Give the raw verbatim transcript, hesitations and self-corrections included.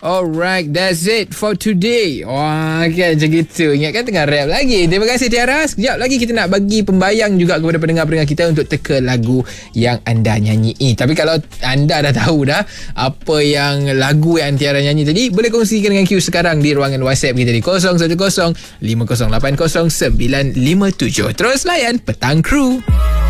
Alright, that's it for today. Wah, kan macam gitu. Ingatkan tengah rap lagi. Terima kasih Tiara. Sekejap lagi kita nak bagi pembayang juga kepada pendengar-pendengar kita untuk teka lagu yang anda nyanyi. Tapi kalau anda dah tahu dah apa yang lagu yang Tiara nyanyi tadi, boleh kongsikan dengan Q sekarang di ruangan WhatsApp kita di kosong satu kosong lima kosong lapan kosong sembilan lima tujuh. Terus layan Petang Crew.